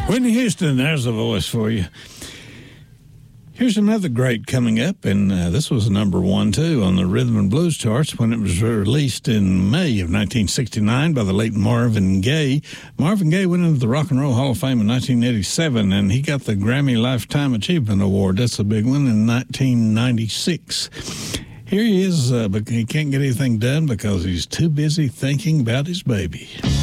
Whitney Houston, there's a voice for you. Here's another great coming up, and this was number one, too, on the Rhythm and Blues charts when it was released in May of 1969 by the late Marvin Gaye. Marvin Gaye went into the Rock and Roll Hall of Fame in 1987, and he got the Grammy Lifetime Achievement Award. That's a big one in 1996. Here he is, but he can't get anything done because he's too busy thinking about his baby.